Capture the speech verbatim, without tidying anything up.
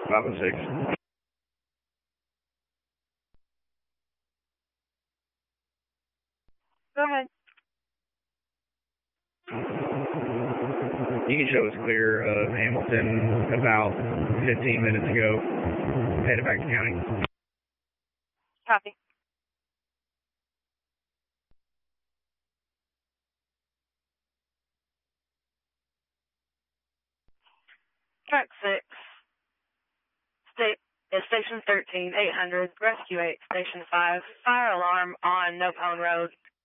five oh six. Go ahead. You can show us clear of Hamilton about fifteen minutes ago. Headed back to county. Copy. Track six. State is Station thirteen, eight hundred, Rescue eight, Station five. Fire alarm on No Pone Road.